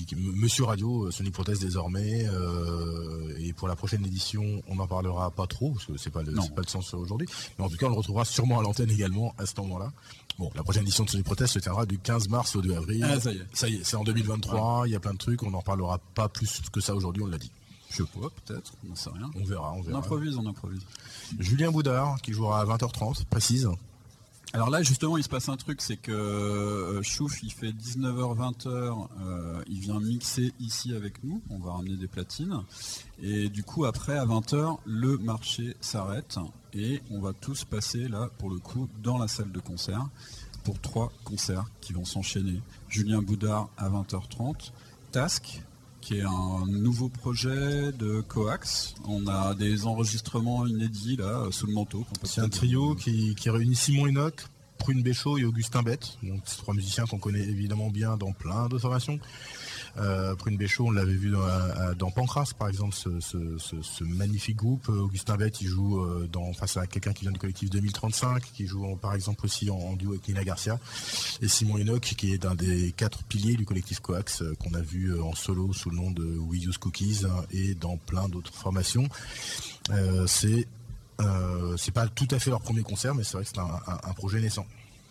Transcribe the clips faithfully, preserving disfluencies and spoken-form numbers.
qui, Monsieur Radio, Sonic Protest désormais. Euh, et pour la prochaine édition, on n'en parlera pas trop parce que c'est pas le, c'est pas le sens aujourd'hui. Mais en tout cas, on le retrouvera sûrement à l'antenne également à ce moment-là. Bon, la prochaine édition de Sonic Protest se tiendra du quinze mars au deux avril. Ah, ça y est. Ça y est, c'est en deux mille vingt-trois. Il ouais. y a plein de trucs. On n'en parlera pas plus que ça aujourd'hui. On l'a dit. Je sais pas, peut-être. On n'en sait rien. On verra, on verra. On improvise, on improvise. Julien Boudard qui jouera à vingt heures trente, précise. Alors là, justement, il se passe un truc, c'est que euh, Chouf, il fait dix-neuf heures vingt, euh, il vient mixer ici avec nous, on va ramener des platines, et du coup, après, à vingt heures, le marché s'arrête, et on va tous passer, là, pour le coup, dans la salle de concert, pour trois concerts qui vont s'enchaîner. Julien Boudard à vingt heures trente, Task, qui est un nouveau projet de Coax. On a des enregistrements inédits là sous le manteau. C'est un trio qui, qui réunit Simon Enoch, Prune Béchaud et Augustin Bette. Donc c'est trois musiciens qu'on connaît évidemment bien dans plein de formations. Euh, Prune Béchaud, on l'avait vu dans, dans Pancras par exemple, ce, ce, ce, ce magnifique groupe. Augustin Bette, il joue dans, face à quelqu'un qui vient du collectif deux mille trente-cinq, qui joue par exemple aussi en, en duo avec Nina Garcia. Et Simon Enoch, qui est un des quatre piliers du collectif Coax, qu'on a vu en solo sous le nom de We Use Cookies et dans plein d'autres formations. Euh, c'est euh, c'est pas tout à fait leur premier concert, mais c'est vrai que c'est un, un, un projet naissant.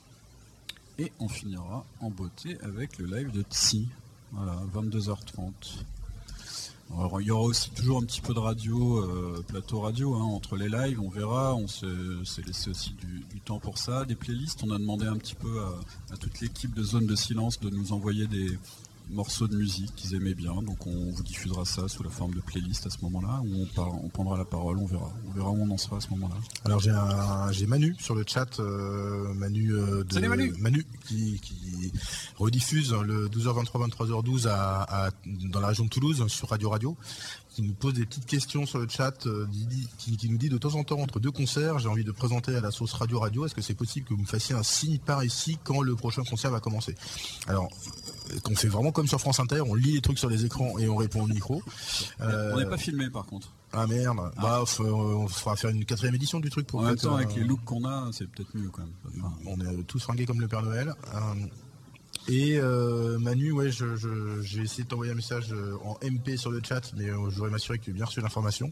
Et on finira en beauté avec le live de Tsi. Voilà, vingt-deux heures trente. Alors, il y aura aussi toujours un petit peu de radio, euh, plateau radio, hein, entre les lives, on verra, on s'est, s'est laissé aussi du, du temps pour ça, des playlists, on a demandé un petit peu à, à toute l'équipe de Zone de Silence de nous envoyer des morceaux de musique qu'ils aimaient bien, donc on vous diffusera ça sous la forme de playlist à ce moment-là, où on, par, on prendra la parole, on verra, on verra où on en sera à ce moment-là. Alors j'ai un, j'ai Manu sur le chat, euh, Manu euh, de Salut Manu, Manu qui, qui rediffuse le douze heures vingt-trois, vingt-trois heures douze à, à, dans la région de Toulouse sur Radio Radio, qui nous pose des petites questions sur le chat, euh, qui, qui nous dit de temps en temps entre deux concerts, j'ai envie de présenter à la sauce Radio Radio, est-ce que c'est possible que vous me fassiez un signe par ici quand le prochain concert va commencer? Alors, qu'on fait vraiment comme sur France Inter, on lit les trucs sur les écrans et on répond au micro. Euh... On n'est pas filmé par contre. Ah merde, ah. Bah faut, on fera faire une quatrième édition du truc pour. En même temps, avec euh... les looks qu'on a, c'est peut-être mieux quand même. Enfin, on est tous fringués comme le Père Noël. Euh... Et euh, Manu, ouais, je, je, j'ai essayé de t'envoyer un message en M P sur le chat, mais euh, je voudrais m'assurer que tu as bien reçu l'information.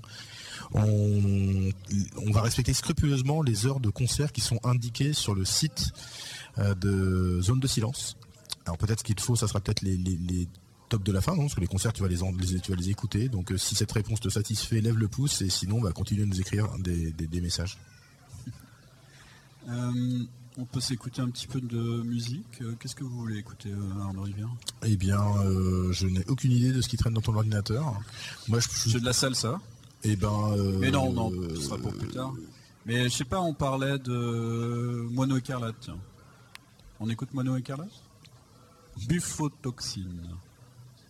On, on va respecter scrupuleusement les heures de concert qui sont indiquées sur le site euh, de Zone de Silence. Alors peut-être ce qu'il te faut, ça sera peut-être les, les, les tops de la fin, non? Parce que les concerts, tu vas les, les, tu vas les écouter. Donc euh, si cette réponse te satisfait, lève le pouce, et sinon, on va continuer de nous écrire des, des, des messages. Euh... On peut s'écouter un petit peu de musique. Qu'est-ce que vous voulez écouter, Arnaud Rivière? Eh bien, euh, je n'ai aucune idée de ce qui traîne dans ton ordinateur. Moi, je c'est de la salsa. Eh ben. Euh, Mais non, non, ce sera pour plus tard. Mais je sais pas, on parlait de Mono Écarlate. On écoute Mono Écarlate? Buffotoxine.